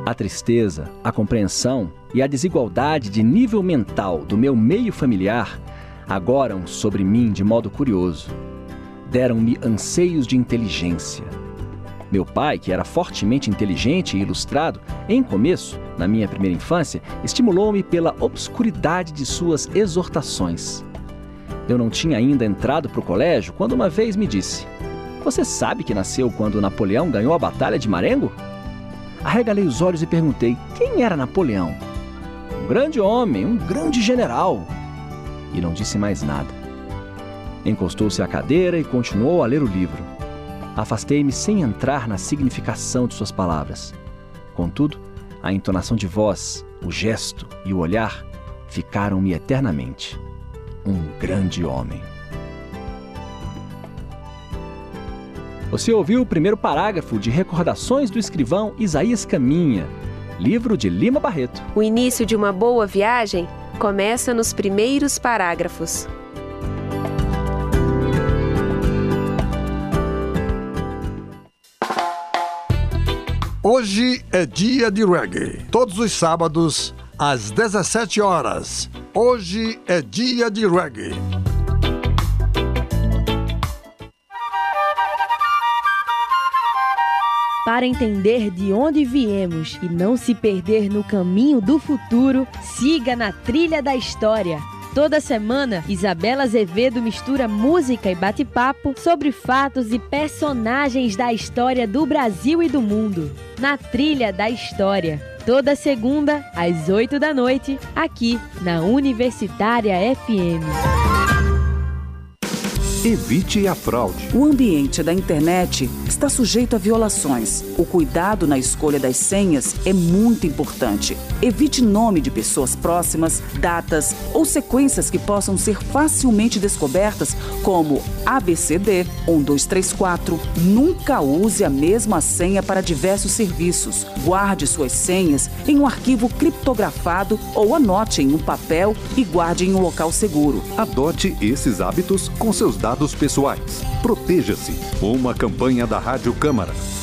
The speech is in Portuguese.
A tristeza, a compreensão e a desigualdade de nível mental do meu meio familiar agoram sobre mim de modo curioso. Deram-me anseios de inteligência. Meu pai, que era fortemente inteligente e ilustrado, em começo, na minha primeira infância, estimulou-me pela obscuridade de suas exortações. Eu não tinha ainda entrado para o colégio quando uma vez me disse: "Você sabe que nasceu quando Napoleão ganhou a Batalha de Marengo?" Arregalei os olhos e perguntei: quem era Napoleão? Um grande homem, um grande general. E não disse mais nada. Encostou-se à cadeira e continuou a ler o livro. Afastei-me sem entrar na significação de suas palavras. Contudo, a entonação de voz, o gesto e o olhar ficaram-me eternamente. Um grande homem. Você ouviu o primeiro parágrafo de Recordações do Escrivão Isaías Caminha, livro de Lima Barreto. O início de uma boa viagem começa nos primeiros parágrafos. Hoje é dia de reggae. Todos os sábados, às 17 horas. Hoje é dia de reggae. Para entender de onde viemos e não se perder no caminho do futuro, siga na Trilha da História. Toda semana, Isabela Azevedo mistura música e bate-papo sobre fatos e personagens da história do Brasil e do mundo. Na Trilha da História. Toda segunda, às 8 da noite, aqui na Universitária FM. Evite a fraude. O ambiente da internet está sujeito a violações. O cuidado na escolha das senhas é muito importante. Evite nome de pessoas próximas, datas ou sequências que possam ser facilmente descobertas, como ABCD, 1234. Nunca use a mesma senha para diversos serviços. Guarde suas senhas em um arquivo criptografado ou anote em um papel e guarde em um local seguro. Adote esses hábitos com seus dados pessoais. Proteja-se. Uma campanha da Rádio Câmara.